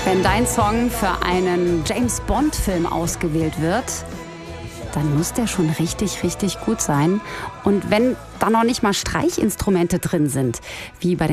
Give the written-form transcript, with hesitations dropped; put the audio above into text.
Wenn dein Song für einen James-Bond-Film ausgewählt wird, dann muss der schon richtig, richtig gut sein. Und wenn da noch nicht mal Streichinstrumente drin sind, wie bei den